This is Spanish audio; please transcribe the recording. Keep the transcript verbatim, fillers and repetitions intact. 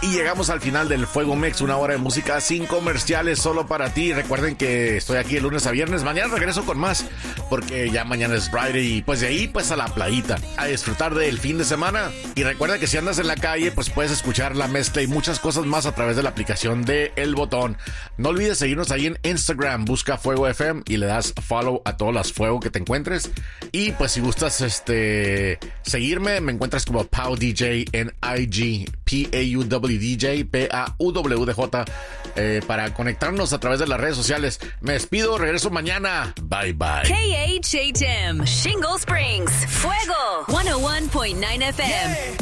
Y llegamos al final del Fuego Mex, una hora de música sin comerciales, solo para ti. Recuerden que estoy aquí de lunes a viernes. Mañana regreso con más, porque ya mañana es Friday. Y pues de ahí, pues a la playita, a disfrutar del fin de semana. Y recuerda que si andas en la calle, pues puedes escuchar la mezcla y muchas cosas más a través de la aplicación de El Botón. No olvides seguirnos ahí en Instagram. Busca Fuego F M y le das follow a todas las Fuego que te encuentres. Y pues si gustas este seguirme, me encuentras como Pau D J en I G. P A U W D J, P A U W D J, eh, para conectarnos a través de las redes sociales. Me despido, regreso mañana. Bye bye. K H H M, Shingle Springs, Fuego, ciento uno punto nueve F M. Yeah.